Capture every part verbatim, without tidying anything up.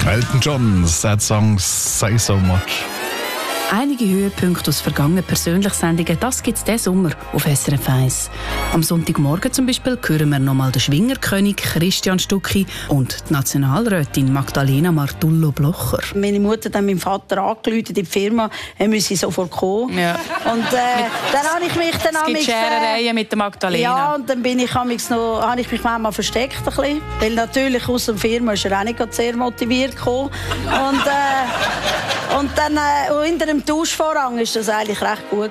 Elton John, Sad Songs Say So Much. Einige Höhepunkte aus vergangenen Persönlichsendungen, das gibt es diesen Sommer auf S R F eins. Am Sonntagmorgen zum Beispiel hören wir nochmal den Schwingerkönig Christian Stucki und die Nationalrätin Magdalena Martullo-Blocher. Meine Mutter hat meinem Vater angerufen in die Firma, er müsse sofort kommen. Ja. Und äh, dann habe ich mich dann... Es gibt Scherereien mit der Magdalena. Ja, und dann bin ich, noch, habe ich mich manchmal versteckt ein bisschen, weil natürlich aus der Firma ist er auch nicht sehr motiviert gekommen. Und, äh, und dann äh, hinter dem Duschvorhang war das eigentlich recht gut.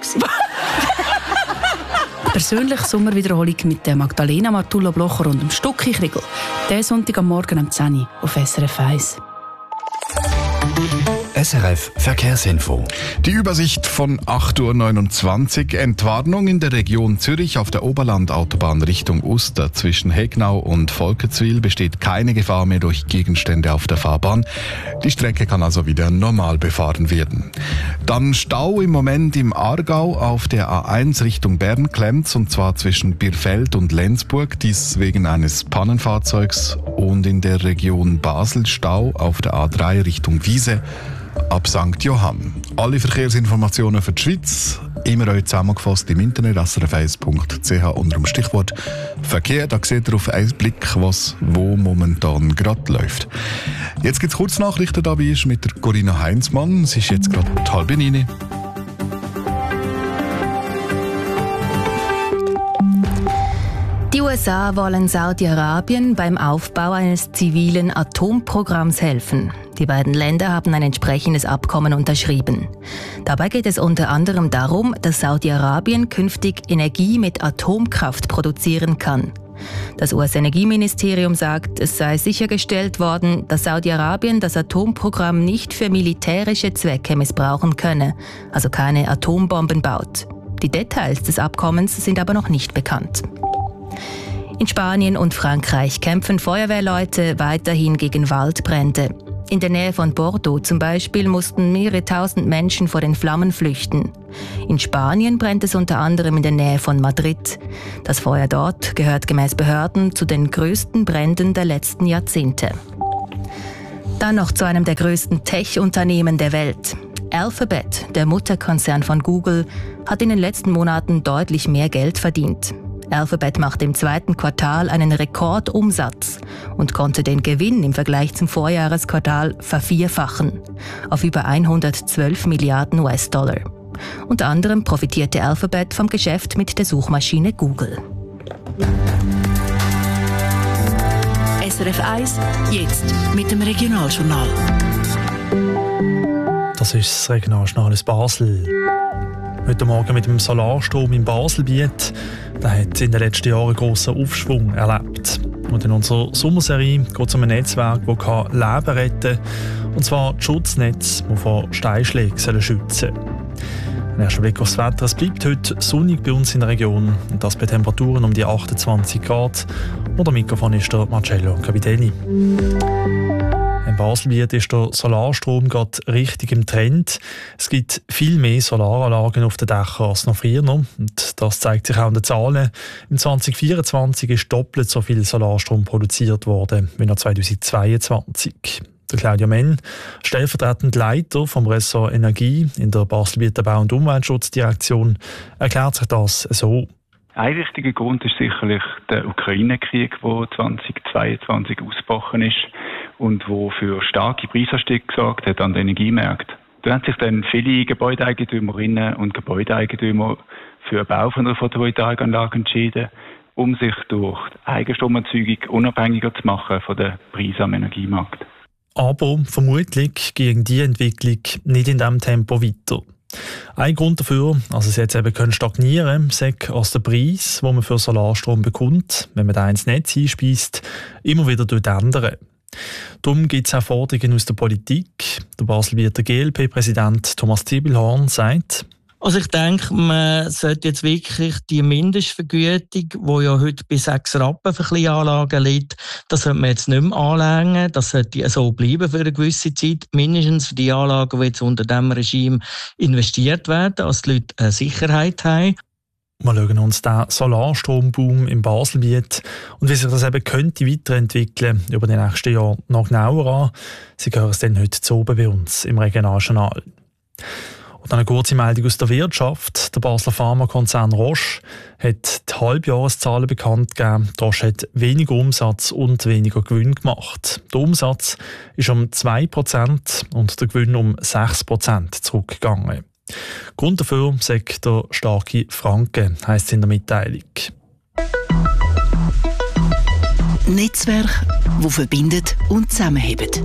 Persönliche Sommerwiederholung mit der Magdalena Martullo-Blocher und dem Stucki Kriegel. Diesen Sonntag am Morgen um zehn Uhr auf S R F eins. S R F Verkehrsinfo. Die Übersicht von acht Uhr neunundzwanzig. Entwarnung in der Region Zürich auf der Oberlandautobahn Richtung Uster. Zwischen Hegnau und Volketswil besteht keine Gefahr mehr durch Gegenstände auf der Fahrbahn. Die Strecke kann also wieder normal befahren werden. Dann Stau im Moment im Aargau auf der A eins Richtung Bern klemmt's, und zwar zwischen Birfeld und Lenzburg. Dies wegen eines Pannenfahrzeugs. Und in der Region Basel Stau auf der A drei Richtung Wiese ab Sankt Johann. Alle Verkehrsinformationen für die Schweiz immer euch zusammengefasst im Internet s r f eins punkt c h unter dem Stichwort Verkehr. Da seht ihr auf einen Blick, was wo momentan gerade läuft. Jetzt gibt es Kurznachrichten, da ist mit der Corinna Heinzmann. Es ist jetzt gerade halb neun. Die U S A wollen Saudi-Arabien beim Aufbau eines zivilen Atomprogramms helfen. Die beiden Länder haben ein entsprechendes Abkommen unterschrieben. Dabei geht es unter anderem darum, dass Saudi-Arabien künftig Energie mit Atomkraft produzieren kann. Das U S-Energieministerium sagt, es sei sichergestellt worden, dass Saudi-Arabien das Atomprogramm nicht für militärische Zwecke missbrauchen könne, also keine Atombomben baut. Die Details des Abkommens sind aber noch nicht bekannt. In Spanien und Frankreich kämpfen Feuerwehrleute weiterhin gegen Waldbrände. In der Nähe von Bordeaux zum Beispiel mussten mehrere tausend Menschen vor den Flammen flüchten. In Spanien brennt es unter anderem in der Nähe von Madrid. Das Feuer dort gehört gemäß Behörden zu den größten Bränden der letzten Jahrzehnte. Dann noch zu einem der größten Tech-Unternehmen der Welt. Alphabet, der Mutterkonzern von Google, hat in den letzten Monaten deutlich mehr Geld verdient. Alphabet machte im zweiten Quartal einen Rekordumsatz und konnte den Gewinn im Vergleich zum Vorjahresquartal vervierfachen, auf über hundertzwölf Milliarden U S-Dollar. Unter anderem profitierte Alphabet vom Geschäft mit der Suchmaschine Google. S R F eins, jetzt mit dem Regionaljournal. Das ist das Regionaljournal aus Basel. Heute Morgen mit dem Solarstrom im Baselbiet. Der hat in den letzten Jahren einen grossen Aufschwung erlebt. Und in unserer Sommerserie geht es um ein Netzwerk, das Leben retten kann. Und zwar die Schutznetze, die vor Steinschlägen schützen sollen. Ein erster Blick aufs Wetter. Es bleibt heute sonnig bei uns in der Region. Und das bei Temperaturen um die achtundzwanzig Grad. Und am Mikrofon ist der Marcello Capitelli. Im Baselbiet ist der Solarstrom gerade richtig im Trend. Es gibt viel mehr Solaranlagen auf den Dächern als noch früher. Und das zeigt sich auch in den Zahlen. Im zwanzig vierundzwanzig ist doppelt so viel Solarstrom produziert worden wie noch zweitausendzweiundzwanzig. Der Claudio Menn, stellvertretender Leiter vom Ressort Energie in der Baselbieter Bau- und Umweltschutzdirektion, erklärt sich das so. Ein wichtiger Grund ist sicherlich der Ukraine-Krieg, der zweitausendzweiundzwanzig ausgebrochen ist und wo für starke Preisanstiege gesorgt hat an den Energiemärkten. Da haben sich dann viele Gebäudeeigentümerinnen und Gebäudeeigentümer für den Bau von einer Photovoltaikanlage entschieden, um sich durch Eigenstromerzeugung unabhängiger zu machen von den Preisen am Energiemarkt. Aber vermutlich ging die Entwicklung nicht in diesem Tempo weiter. Ein Grund dafür, dass es jetzt eben stagnieren kann, ist aus der Preis, den man für Solarstrom bekommt, wenn man den ins Netz einspeist, immer wieder ändern. Darum gibt es auch Forderungen aus der Politik. Der Baselbieter G L P-Präsident Thomas Zibelhorn sagt: Also ich denke, man sollte jetzt wirklich die Mindestvergütung, die ja heute bei sechs Rappen für Kleinanlagen liegt, das sollte man jetzt nicht mehr anlängen. Das sollte so bleiben für eine gewisse Zeit. Mindestens für die Anlagen, die jetzt unter diesem Regime investiert werden, dass die Leute eine Sicherheit haben. Wir schauen uns den Solarstromboom im Baselbiet und wie sich das eben könnte weiterentwickeln über die nächsten Jahre noch genauer an. Sie hören es dann heute zu oben bei uns im Regionaljournal. Und eine kurze Meldung aus der Wirtschaft. Der Basler Pharmakonzern Roche hat die Halbjahreszahlen bekannt gegeben. Roche hat weniger Umsatz und weniger Gewinn gemacht. Der Umsatz ist um zwei Prozent und der Gewinn um sechs Prozent zurückgegangen. Grund dafür sagt der starke Franken, heisst es in der Mitteilung. Netzwerk, das verbindet und zusammenhält.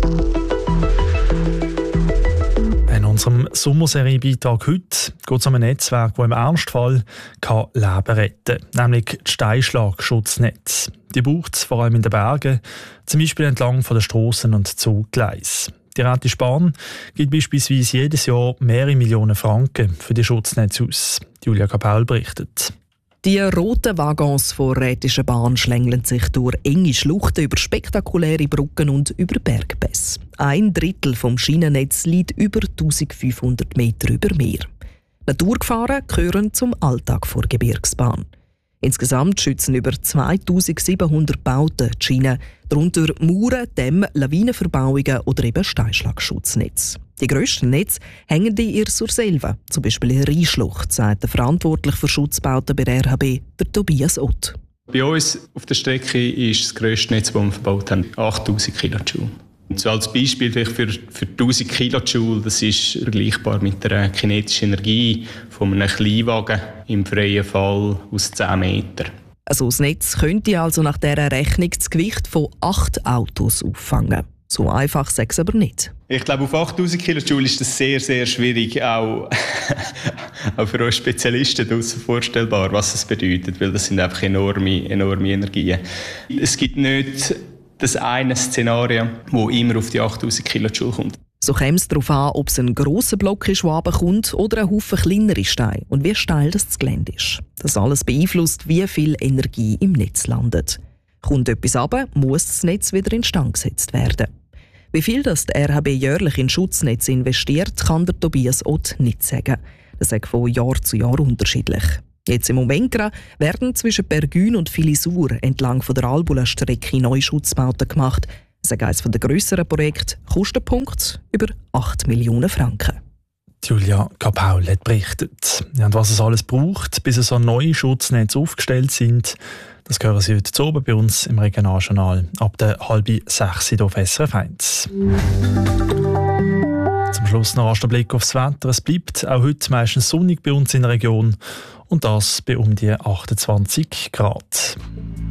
In unserem Sommerserie-Beitrag heute geht es um ein Netzwerk, das im Ernstfall kann Leben retten kann, nämlich das Steinschlagschutznetz. Die braucht es vor allem in den Bergen, zum Beispiel entlang von den Strassen und Zuggleisen. Die Rätische Bahn gibt beispielsweise jedes Jahr mehrere Millionen Franken für die Schutznetze aus. Julia Kapaul berichtet. Die roten Waggons von Rätischer Bahn schlängeln sich durch enge Schluchten, über spektakuläre Brücken und über Bergpässe. Ein Drittel vom Schienennetz liegt über eintausendfünfhundert Meter über Meer. Naturgefahren gehören zum Alltag der Gebirgsbahn. Insgesamt schützen über zweitausendsiebenhundert Bauten die Schiene, darunter Mauern, Dämme, Lawinenverbauungen oder eben Steinschlagschutznetze. Die grössten Netze hängen in ihr Surselva, zum Beispiel in Rheinschlucht, sagt der verantwortlich für Schutzbauten bei der R H B, der Tobias Ott. Bei uns auf der Strecke ist das grösste Netz, das wir verbaut haben, achttausend Kilojoule. Und so als Beispiel für, für tausend Kilojoule, das ist vergleichbar mit der kinetischen Energie von einem Kleinwagen im freien Fall aus zehn Metern. Also das Netz könnte also nach dieser Rechnung das Gewicht von acht Autos auffangen. So einfach sei es aber nicht. Ich glaube, auf achttausend Kilojoule ist das sehr, sehr schwierig, auch, auch für uns Spezialisten draussen vorstellbar, was es bedeutet, weil das sind einfach enorme, enorme Energien. Es gibt nicht das eine Szenario, das immer auf die achttausend Kilojoule kommt. So käme es darauf an, ob es ein grosser Block ist, der runterkommt, oder ein Haufen kleinere Steine und wie steil das Gelände ist. Das alles beeinflusst, wie viel Energie im Netz landet. Kommt etwas runter, muss das Netz wieder instand gesetzt werden. Wie viel das die R H B jährlich in Schutznetz investiert, kann der Tobias Ott nicht sagen. Das ist von Jahr zu Jahr unterschiedlich. Jetzt im Moment werden zwischen Pergün und Filisur entlang von der Albula-Strecke neue Schutzbauten gemacht. Das ist eines der grösseren Projekte, Kostenpunkt über acht Millionen Franken. Julia Kapaul hat berichtet. Ja, und was es alles braucht, bis so neue Schutznetze aufgestellt sind, das hören Sie heute oben bei uns im Regionaljournal ab der halb sechs auf S R F eins. Zum Schluss noch ein Blick aufs Wetter. Es bleibt auch heute meistens sonnig bei uns in der Region und das bei um die achtundzwanzig Grad.